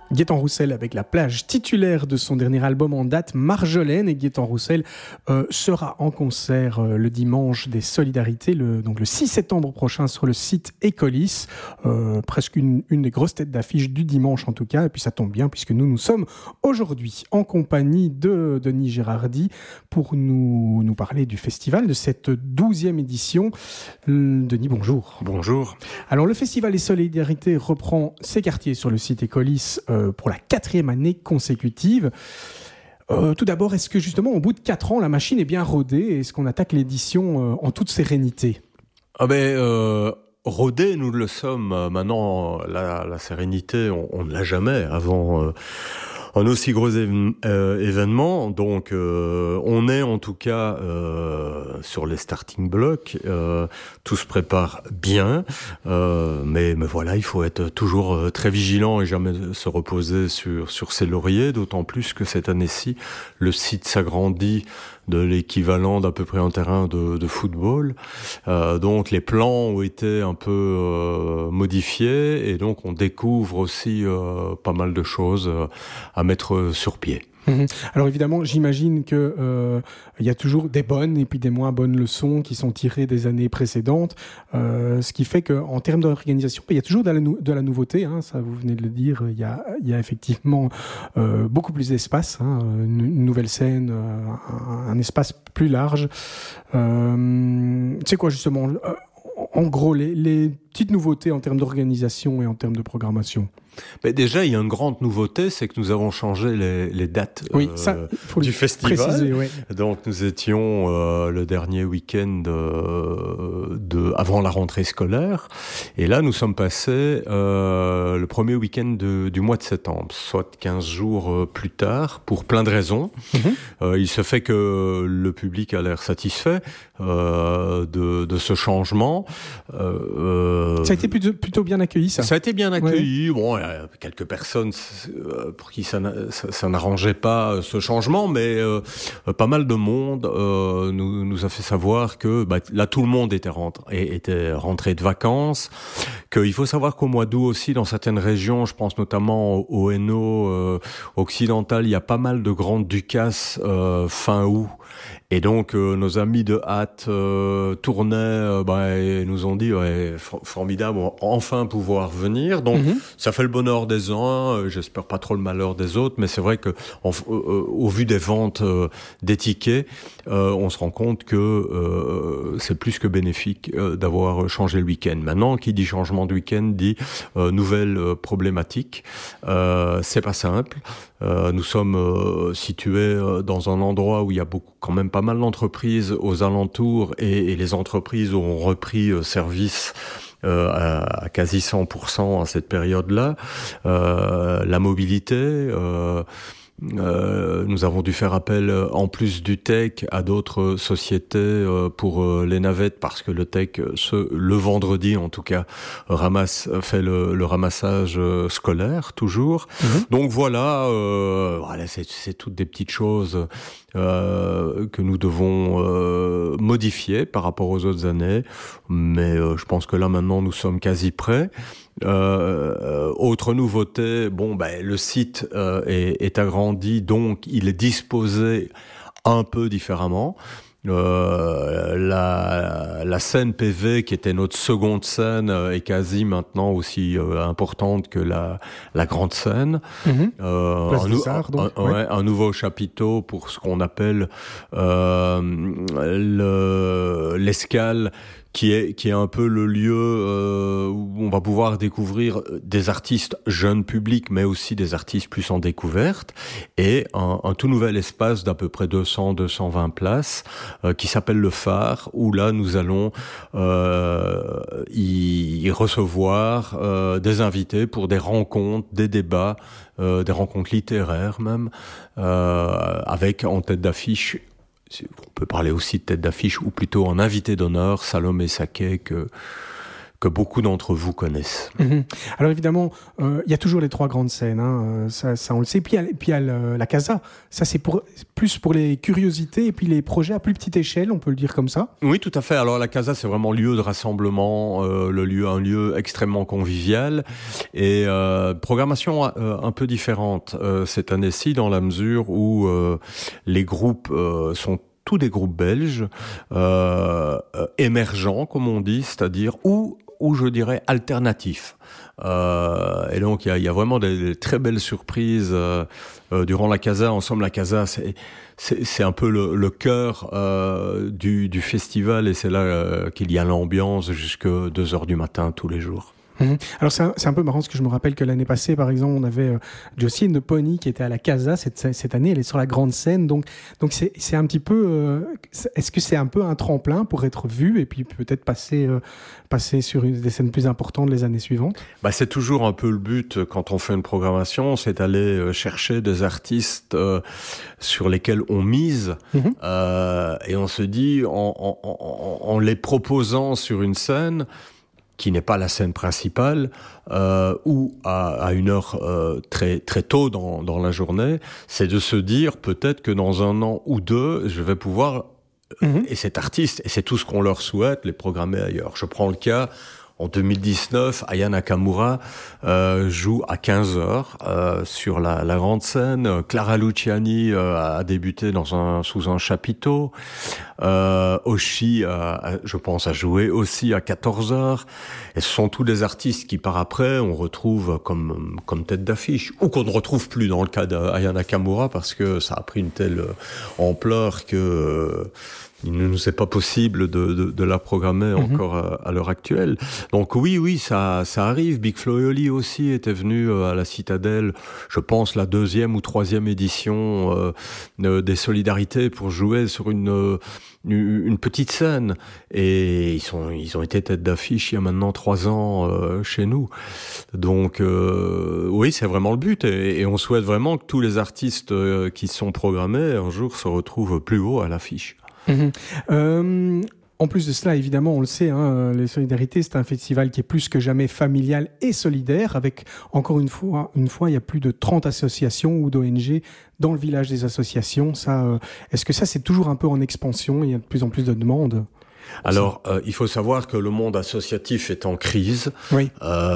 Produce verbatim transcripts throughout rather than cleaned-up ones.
Gaëtan Roussel avec la plage titulaire de son dernier album en date, Marjolaine. Et Gaëtan Roussel euh, sera en concert euh, le dimanche des Solidarités, le, donc le six septembre prochain sur le site Écolis. Euh, presque une, une des grosses têtes d'affiche du dimanche en tout cas. Et puis ça tombe bien puisque nous, nous sommes aujourd'hui en compagnie de Denis Gérardi pour nous, nous parler du festival, de cette douzième édition. Denis, bonjour. Bonjour. Alors le festival des Solidarités reprend ses quartiers sur le site Écolis euh, pour la quatrième année consécutive. Euh, tout d'abord, est-ce que justement, au bout de quatre ans, la machine est bien rodée et est-ce qu'on attaque l'édition euh, en toute sérénité ? Ah ben, euh, rodée, nous le sommes. Maintenant, la, la sérénité, on, on ne l'a jamais avant euh, un aussi gros éve- euh, événement. Donc, euh, on est en tout cas euh, sur les starting blocks. Euh, tout se prépare bien, euh, mais, mais voilà, il faut être toujours euh, très vigilant et jamais se reposer sur sur ses lauriers. D'autant plus que cette année-ci, le site s'agrandit de l'équivalent d'à peu près un terrain de, de football. Euh, donc les plans ont été un peu euh, modifiés et donc on découvre aussi euh, pas mal de choses euh, à mettre sur pied. Mmh. Alors évidemment, j'imagine que euh, il y a toujours des bonnes et puis des moins bonnes leçons qui sont tirées des années précédentes, euh, ce qui fait qu'en termes d'organisation, il y a toujours de la, nou- de la nouveauté. Hein, ça, vous venez de le dire. Il y a, il y a effectivement euh, beaucoup plus d'espace, hein, une, une nouvelle scène, euh, un, un espace plus large. Euh, c'est quoi justement, euh, en gros, les, les petites nouveautés en termes d'organisation et en termes de programmation? Mais déjà, il y a une grande nouveauté, c'est que nous avons changé les, les dates oui, euh, ça, faut du festival. Préciser, ouais. Donc, nous étions euh, le dernier week-end euh, de avant la rentrée scolaire, et là, nous sommes passés euh, le premier week-end de, du mois de septembre, soit quinze jours euh, plus tard, pour plein de raisons. Mm-hmm. Euh, il se fait que le public a l'air satisfait euh, de, de ce changement. Euh, ça a été plutôt, plutôt bien accueilli, ça. Ça a été bien accueilli. Ouais. Bon, il y a quelques personnes pour qui ça, ça, ça n'arrangeait pas ce changement, mais euh, pas mal de monde euh, nous, nous a fait savoir que bah, là tout le monde était rentré, était rentré de vacances. Qu'il faut savoir qu'au mois d'août aussi, dans certaines régions, je pense notamment au Hainaut euh, occidental, il y a pas mal de grandes ducasses euh, fin août. Et donc euh, nos amis de hâte euh, tournaient euh, bah, et nous ont dit ouais, for- formidable, on va enfin pouvoir venir. Donc mm-hmm. ça fait le bonheur des uns, euh, j'espère pas trop le malheur des autres, mais c'est vrai que on, euh, au vu des ventes euh, des tickets, euh, on se rend compte que euh, c'est plus que bénéfique euh, d'avoir changé le week-end. Maintenant, qui dit changement de week-end dit euh, nouvelle euh, problématique. Euh, c'est pas simple. Euh, nous sommes euh, situés euh, dans un endroit où il y a beaucoup, quand même pas mal d'entreprises aux alentours et, et les entreprises ont repris euh, service euh, à, à quasi cent pour cent à cette période-là. Euh, la mobilité... Euh, Euh, nous avons dû faire appel, en plus du tech, à d'autres sociétés euh, pour euh, les navettes, parce que le tech, ce, le vendredi en tout cas, ramasse, fait le, le ramassage euh, scolaire, toujours. Mmh. Donc voilà, euh, voilà c'est, c'est toutes des petites choses euh, que nous devons euh, modifier par rapport aux autres années. Mais euh, je pense que là, maintenant, nous sommes quasi prêts. Euh, autre nouveauté, bon, ben, le site euh, est, est agrandi, donc il est disposé un peu différemment. Euh, la, la scène P V, qui était notre seconde scène, est quasi maintenant aussi euh, importante que la, la grande scène. Mmh. Euh, Place un, des Arts, donc, un, ouais. Ouais, un nouveau chapiteau pour ce qu'on appelle euh, le, l'escale, qui est qui est un peu le lieu euh, où on va pouvoir découvrir des artistes jeunes publics, mais aussi des artistes plus en découverte, et un, un tout nouvel espace d'à peu près deux cents à deux cent vingt places euh, qui s'appelle le Phare, où là nous allons euh, y, y recevoir euh, des invités pour des rencontres, des débats, euh, des rencontres littéraires même, euh, avec en tête d'affiche, on peut parler aussi de tête d'affiche, ou plutôt en invité d'honneur, Salomé Saké, que, que beaucoup d'entre vous connaissent. Mmh. Alors évidemment, il euh, y a toujours les trois grandes scènes, hein, ça, ça on le sait. Puis il y a, y a la Casa, ça c'est pour, plus pour les curiosités et puis les projets à plus petite échelle, on peut le dire comme ça. Oui, tout à fait. Alors la Casa, c'est vraiment lieu de rassemblement, euh, le lieu, un lieu extrêmement convivial et euh, programmation euh, un peu différente euh, cette année-ci dans la mesure où euh, les groupes euh, sont tous des groupes belges euh, euh, émergents, comme on dit, c'est-à-dire ou ou je dirais alternatifs. Euh, et donc il y a, y a vraiment des, des très belles surprises euh, euh, durant la Casa. En somme, la Casa, c'est c'est, c'est un peu le, le cœur euh, du, du festival et c'est là euh, qu'il y a l'ambiance jusque deux heures du matin tous les jours. Mmh. Alors c'est un, c'est un peu marrant parce que je me rappelle que l'année passée, par exemple, on avait euh, Josie and the Pony qui était à la Casa cette, cette année. Elle est sur la grande scène, donc donc c'est c'est un petit peu. Euh, est-ce que c'est un peu un tremplin pour être vu et puis peut-être passer euh, passer sur une, des scènes plus importantes les années suivantes? Bah c'est toujours un peu le but quand on fait une programmation, c'est d'aller chercher des artistes euh, sur lesquels on mise mmh. euh, et on se dit en, en, en, en les proposant sur une scène qui n'est pas la scène principale, euh, ou à, à une heure euh, très très tôt dans, dans la journée, c'est de se dire peut-être que dans un an ou deux, je vais pouvoir, mmh. et cet artiste, et c'est tout ce qu'on leur souhaite, les programmer ailleurs. Je prends le cas, en deux mille dix-neuf, Aya Nakamura euh, joue à quinze heures euh, sur la, la grande scène. Clara Luciani euh, a débuté dans un, sous un chapiteau. Euh, Oshi, a, je pense, a joué aussi à quatorze heures. Et ce sont tous des artistes qui, par après, on retrouve comme, comme tête d'affiche, ou qu'on ne retrouve plus dans le cas d'Aya Nakamura, parce que ça a pris une telle ampleur que... Euh, il ne nous est pas possible de, de, de la programmer mmh. encore à, à l'heure actuelle. Donc oui, oui, ça, ça arrive. Big Flo et Oli aussi était venu à la Citadelle, je pense la deuxième ou troisième édition euh, des Solidarités pour jouer sur une, une, une petite scène. Et ils, sont, ils ont été tête d'affiche il y a maintenant trois ans euh, chez nous. Donc euh, oui, c'est vraiment le but. Et, et on souhaite vraiment que tous les artistes euh, qui sont programmés un jour se retrouvent plus haut à l'affiche. Mmh. Euh, en plus de cela, évidemment, on le sait, hein, les Solidarités, c'est un festival qui est plus que jamais familial et solidaire, avec, encore une fois, une fois il y a plus de trente associations ou d'O N G dans le village des associations. Ça, euh, est-ce que ça, c'est toujours un peu en expansion? Il y a de plus en plus de demandes. Alors, euh, il faut savoir que le monde associatif est en crise. Oui.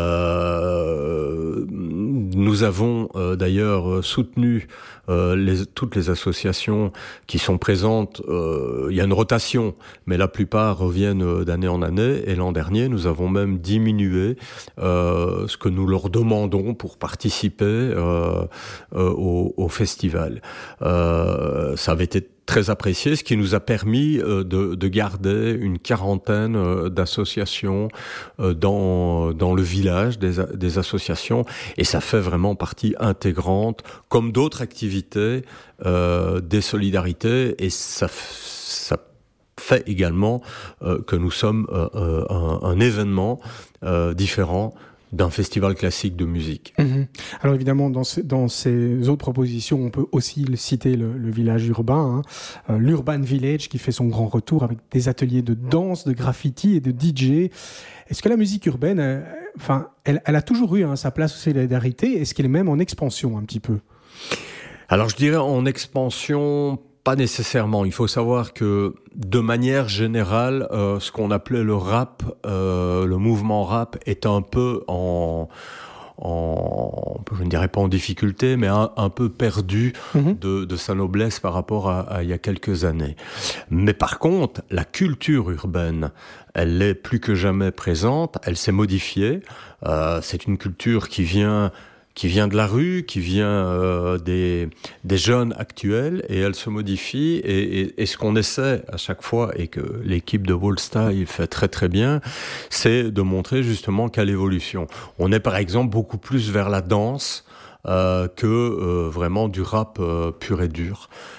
Euh, nous avons euh, d'ailleurs soutenu euh, les, toutes les associations qui sont présentes. Euh, il y a une rotation, mais la plupart reviennent d'année en année. Et l'an dernier, nous avons même diminué euh, ce que nous leur demandons pour participer euh, euh, au, au festival. Euh, ça avait été très apprécié, ce qui nous a permis euh, de, de garder une quarantaine euh, d'associations euh, dans, dans le village des, des associations, et ça fait vraiment partie intégrante, comme d'autres activités, euh, des solidarités, et ça, ça fait également euh, que nous sommes euh, un, un événement euh, différent d'un festival classique de musique. Mmh. Alors évidemment, dans, ce, dans ces autres propositions, on peut aussi citer le, le village urbain, hein, euh, l'Urban Village qui fait son grand retour avec des ateliers de danse, de graffiti et de D J. Est-ce que la musique urbaine, euh, enfin, elle, elle a toujours eu hein, sa place aux solidarités? Est-ce qu'elle est même en expansion un petit peu? Alors je dirais en expansion... Pas nécessairement. Il faut savoir que, de manière générale, euh, ce qu'on appelait le rap, euh, le mouvement rap, est un peu en, en, je ne dirais pas en difficulté, mais un, un peu perdu mmh. de, de sa noblesse par rapport à, à il y a quelques années. Mais par contre, la culture urbaine, elle est plus que jamais présente. Elle s'est modifiée. Euh, c'est une culture qui vient qui vient de la rue, qui vient euh, des, des jeunes actuels, et elle se modifie, et, et, et ce qu'on essaie à chaque fois, et que l'équipe de Wallstyle fait très très bien, c'est de montrer justement quelle évolution. On est par exemple beaucoup plus vers la danse, euh, que euh, vraiment du rap euh, pur et dur.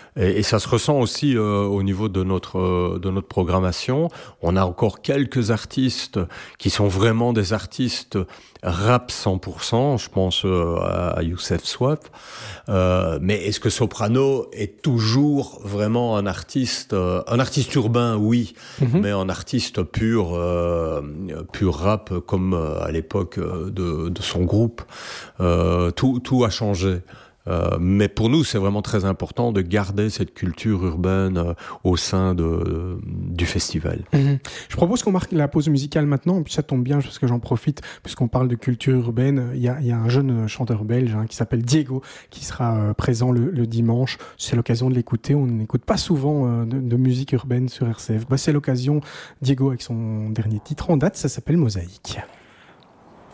Et, et ça se ressent aussi euh, au niveau de notre euh, de notre programmation. On a encore quelques artistes qui sont vraiment des artistes rap cent pour cent. Je pense euh, à Youssef Swap. Euh, mais est-ce que Soprano est toujours vraiment un artiste, euh, un artiste urbain, oui, mm-hmm. mais un artiste pur, euh, pur rap comme euh, à l'époque euh, de, de son groupe. Euh, tout, tout a changé. Euh, mais pour nous, c'est vraiment très important de garder cette culture urbaine euh, au sein de, euh, du festival. Mmh. Je propose qu'on marque la pause musicale maintenant, puis ça tombe bien parce que j'en profite, puisqu'on parle de culture urbaine. Il y a, il y a un jeune chanteur belge hein, qui s'appelle Diego, qui sera euh, présent le, le dimanche. C'est l'occasion de l'écouter. On n'écoute pas souvent euh, de, de musique urbaine sur R C F. Bah, c'est l'occasion. Diego avec son dernier titre en date, ça s'appelle Mosaïque.